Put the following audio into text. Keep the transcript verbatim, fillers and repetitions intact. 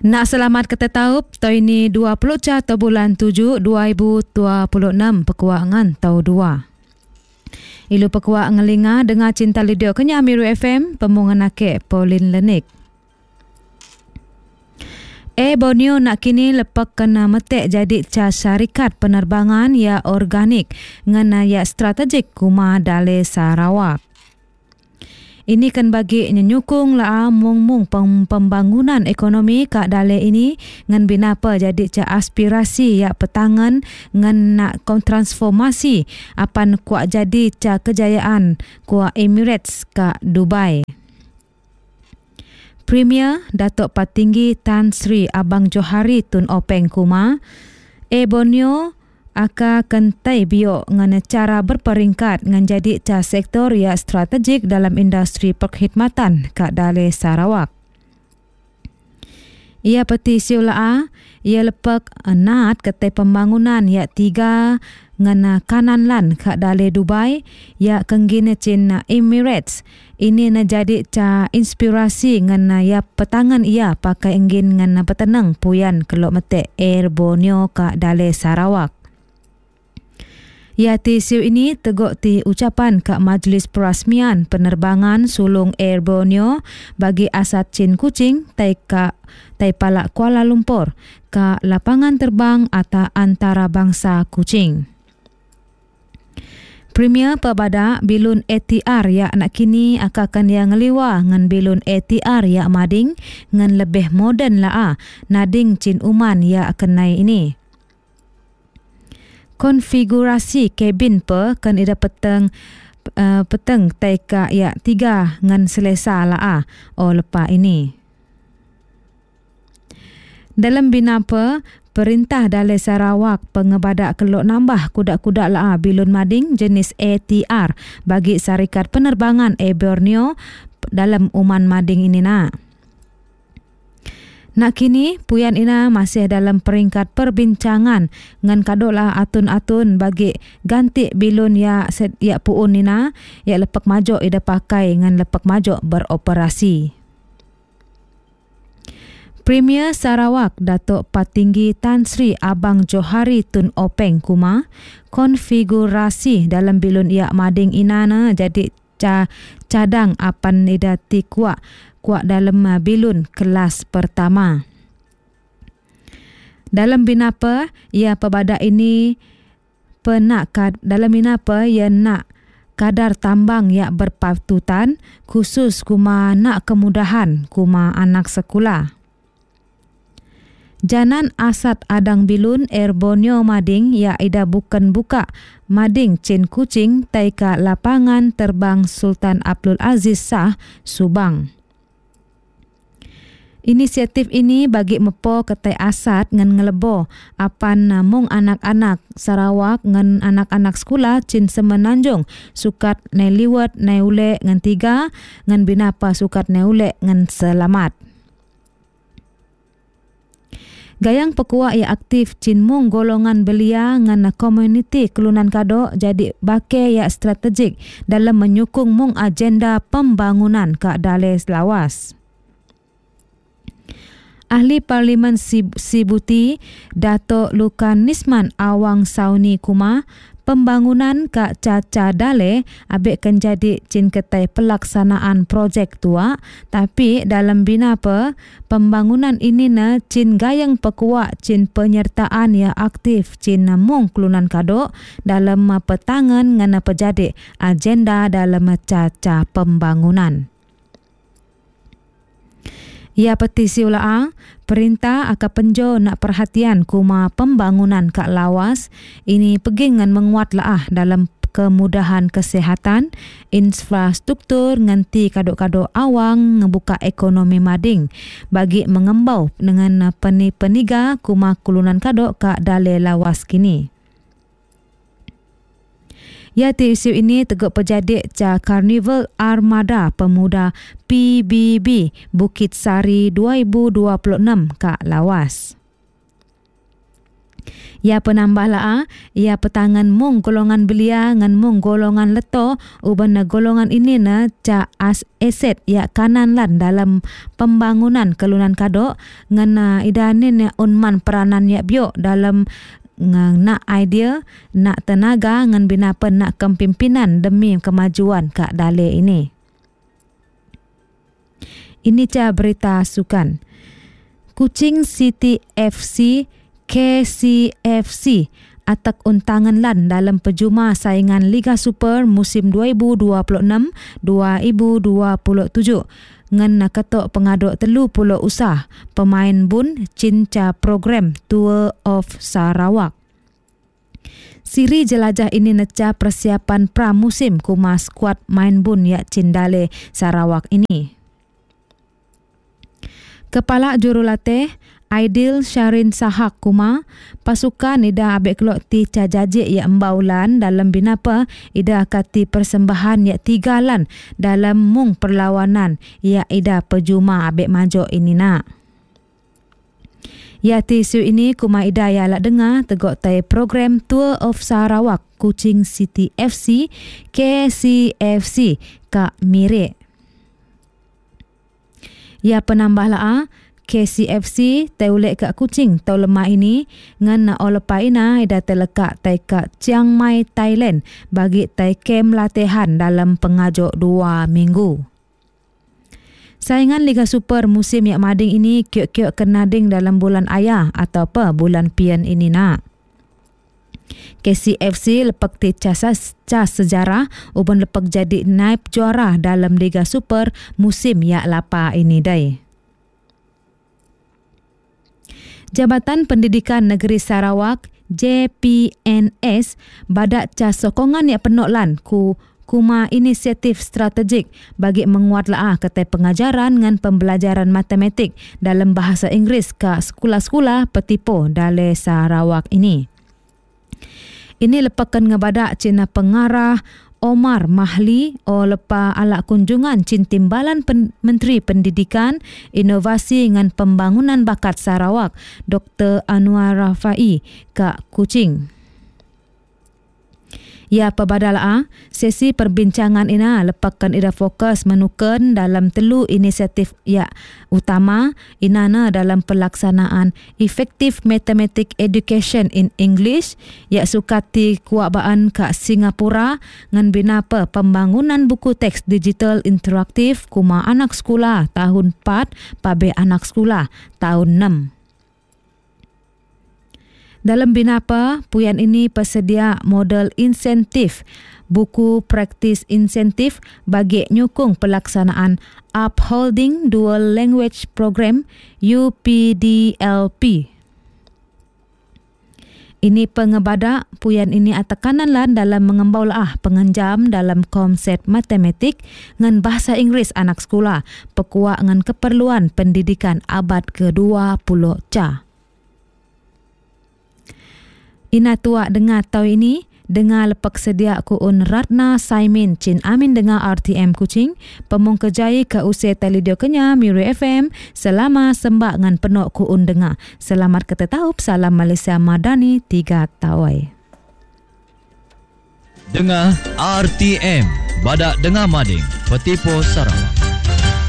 Nak selamat kata taup, tahun ini dua puluh ca atau bulan tujuh dua ribu dua puluh enam pekuangan tau dua. Ilu pekuak ngelinga dengan cinta lidio kenya Amiru F M pemungan ake Pauline Lenik. Eh Borneo nak kini lepak kena metek jadi ca syarikat penerbangan ya organik ngana ya strategik kuma Dale Sarawak. Ini kan bagi nyukung lah mung-mung pembangunan ekonomi kak Dale ini ngan binapa jadi ca aspirasi ya petangan ngan nak transformasi apan kuak jadi ca kejayaan kuak Emirates kak Dubai. Premier Datuk Patinggi Tan Sri Abang Johari Tun Openg Kuma e Borneo aka kentai biok ngan cara berperingkat ngan jadi ca sektor ya strategik dalam industri perkhidmatan kak Dale Sarawak. Ia peti siula ia lepak nat ketai pembangunan ya tiga ngan kanan lan kak Dale Dubai ya kenggine Cina Emirates. Ini na jadi ca inspirasi ngan ya petangan ia pakai engin ngan petenang puyan kelok mete Air Borneo kak Dale Sarawak. Ya ti siu ini teguk ti ucapan kak Majlis Perasmian Penerbangan Sulung Air Borneo bagi asat Chin Kuching tai kak tai palak Kuala Lumpur kak lapangan terbang atau antara bangsa Kuching. Premier pebada bilun A T R ya nak kini akakan yang ngeliwa ngan bilun A T R ya mading ngan lebih moden lah nading Chin Uman ya kenai ini. Konfigurasi kabin pe kan ida peteng uh, peteng taika ya tiga ngan selesa lah ah oh lepas ini. Dalam binapa Perintah Dale Sarawak pengebadak kelok nambah kuda-kuda lah bilun mading jenis A T R bagi syarikat penerbangan Air Borneo dalam uman mading ini nak. Nak kini puyan ina masih dalam peringkat perbincangan ngan kadoklah atun-atun bagi ganti bilun ya set ya puun ina ya lepak majo ida pakai ngan lepak majo beroperasi. Premier Sarawak Datuk Patinggi Tan Sri Abang Johari Tun Openg Kuma konfigurasi dalam bilun ia mading ina na jadi ca cadang apan ida ti kuak kuak dalam bilun kelas pertama. Dalam binapa ia pebada ini penak kad dalam binapa ia nak kadar tambang ya berpatutan khusus kuma nak kemudahan kuma anak sekolah. Janan asat adang bilun Air Borneo mading ya ida bukan buka mading Chin Kuching taika lapangan terbang Sultan Abdul Aziz Shah Subang. Inisiatif ini bagi mepo ketai asat ngan ngelebo apan namung anak-anak Sarawak ngan anak-anak sekolah Chin Semenanjung sukat nai liwat nai ule ngan tiga ngan binapa sukat nai ule ngan selamat. Gayang pekuak ia aktif Chin mung golongan belia ngan komuniti kelunan kado jadi bakai ia strategik dalam menyukung mung agenda pembangunan kak Dale lawas. Ahli Parlimen Sibuti Dato' Lukan Nisman Awang Sauni Kuma pembangunan kak Caca Dale abek kan jadi Chin ketai pelaksanaan projek tua tapi dalam binapa pembangunan ini na Chin gayang pekuak Chin penyertaan ya aktif Chin namung kelunan kado dalam petangan ngana pejadi agenda dalam Caca pembangunan. Ia petisi ulang perintah akan penjo nak perhatian kuma pembangunan kak lawas ini pegingan menguat lah dalam kemudahan kesihatan, infrastruktur nganti kado-kado awang ngebuka ekonomi mading bagi mengembau dengan peni-peniga kuma kulunan kado kak Dale lawas kini. Ya ti isu ini teguk pejadik ca Carnival Armada Pemuda P B B Bukit Sari dua ribu dua puluh enam kak lawas. Ia penambah la ia petangan mung golongan belia ngan mung golongan leto uban na golongan ini na ca as aset ia kanan lan dalam pembangunan kelunan kadok ngan na idane na unman peranan ia bio dalam nak idea nak tenaga ngan binapa nak kepimpinan demi kemajuan kak dale ini. Ini ca berita sukan. Kuching City F C K C F C atak untangan lan dalam pejuma saingan Liga Super musim dua ribu dua puluh enam dua ribu dua puluh tujuh ngan nakatok pengaduk telu puluh usah pemain bun cinca program Tour of Sarawak. Siri jelajah ini neca persiapan pramusim kuma skuad main bun yak Cindale Sarawak ini. Kepala Jurulatih Aidil Syarin Sahak kuma pasukan ida abek kelok ti cajajik ya embaulan dalam binapa ida akati persembahan ya tiga lan dalam mung perlawanan ya ida pejuma abek majok ini nak. Ya tisu ini kuma ida ya lak dengar tegok tai program Tour of Sarawak Kuching City F C K C F C kak mirip. Ya penambah la K C F C taulek kat Kuching tau lemah ini ngan na olepa ina ida terlekat tai kat Chiang Mai Thailand bagi tai kem latihan dalam pengajok dua minggu. Saingan Liga Super musim yang mading ini kiok-kiok kenading dalam bulan ayah atau apa bulan pian ini nak. K C F C lepak ti casas cas sejarah uban lepak jadi naib juara dalam Liga Super musim yang lapa ini dai. Jabatan Pendidikan Negeri Sarawak J P N S badak ca sokongan yang penok lan ku kuma inisiatif strategik bagi menguat laah ketai pengajaran dengan pembelajaran matematik dalam bahasa Inggeris ke sekolah-sekolah petipo dalam Sarawak ini. Ini lepakan ngebadak Cina pengarah Omar Mahli o lepa ala kunjungan Cin Timbalan Pen- Menteri Pendidikan, Inovasi dengan Pembangunan Bakat Sarawak, Doktor Anwar Rafai ke Kuching. Ya pabadala sesi perbincangan ina lepakan ida fokus menukan dalam telu inisiatif ya utama inana dalam pelaksanaan Effective Mathematic Education in English ya sukati kuabaan ke Singapura ngan binapa pembangunan buku teks digital interaktif kuma anak sekolah tahun empat pabe anak sekolah tahun enam. Dalam binapa, puyan ini persedia model insentif, buku praktis insentif bagi nyukung pelaksanaan Upholding Dual Language Program U P D L P. Ini pengebadak puyan ini atakanan lan dalam mengembau lah pengenjam dalam konsep matematik ngan bahasa Inggeris anak sekolah, pekuak ngan keperluan pendidikan abad ke dua puluh ca. Ina tuak dengar tau ini, dengar lepak sedia kuun Ratna Saimin Cin Amin dengar R T M Kuching, pemung kejai ke usai talidio kenya Miru F M, selama sembak ngan penok kuun dengar. Selamat ketetaup, salam Malaysia Madani, tiga tawai. Dengar R T M, badak dengar mading, petipo Sarawak.